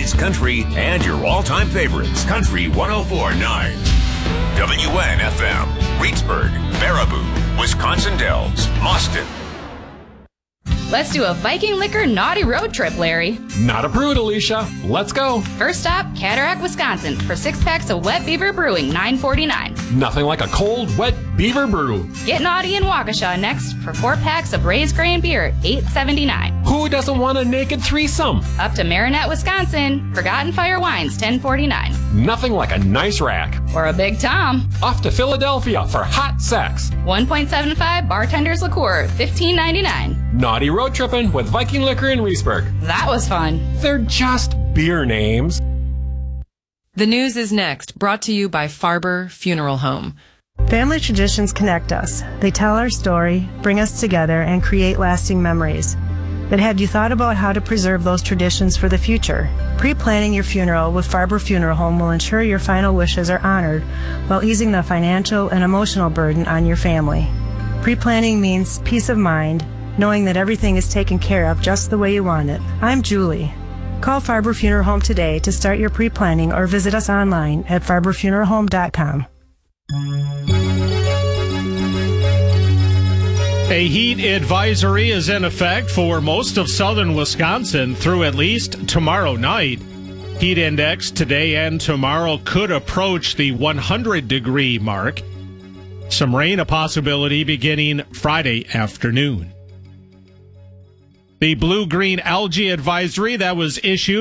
oldies, country, and your all-time favorites. Country 104.9. WNFM. Reedsburg, Baraboo, Wisconsin Dells, Mauston. Let's do a Viking Liquor naughty road trip, Larry. Not a prude, Alicia. Let's go. First stop, Cataract, Wisconsin, for 6 packs of Wet Beaver Brewing, $9.49. Nothing like a cold, wet beaver brew. Get naughty in Waukesha next for 4 packs of Raised Grain Beer, $8.79. Who doesn't want a naked threesome? Up to Marinette, Wisconsin, Forgotten Fire Wines, $10.49. Nothing like a nice rack. Or a Big Tom. Off to Philadelphia for hot sex. 1.75 Bartender's Liqueur, $15.99. Naughty road tripping with Viking Liquor in Reedsburg. That was fun. They're just beer names. The news is next, brought to you by Farber Funeral Home. Family traditions connect us. They tell our story, bring us together, and create lasting memories. But have you thought about how to preserve those traditions for the future? Pre-planning your funeral with Farber Funeral Home will ensure your final wishes are honored while easing the financial and emotional burden on your family. Pre-planning means peace of mind, knowing that everything is taken care of just the way you want it. I'm Julie. Call Farber Funeral Home today to start your pre-planning or visit us online at farberfuneralhome.com. A heat advisory is in effect for most of southern Wisconsin through at least tomorrow night. Heat index today and tomorrow could approach the 100-degree mark. Some rain a possibility beginning Friday afternoon. The blue-green algae advisory that was issued